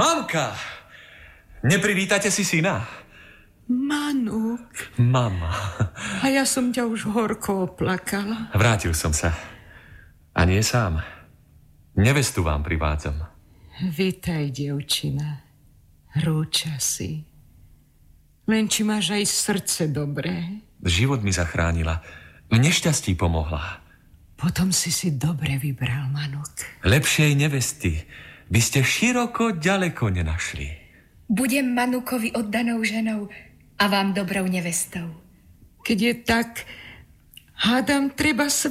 Mamka! Neprivítate si syna? Manuk. Mama. A ja som ťa už horko oplakala. Vrátil som sa. A nie sám. Nevestu vám privádzam. Vítaj, dievčina. Rúča si. Len či máš aj srdce dobré? Život mi zachránila. V nešťastí pomohla. Potom si dobre vybral, Manuk. Lepšej nevesty by ste široko ďaleko nenašli. Budem Manukovi oddanou ženou a vám dobrou nevestou. Keď je tak, hádam, treba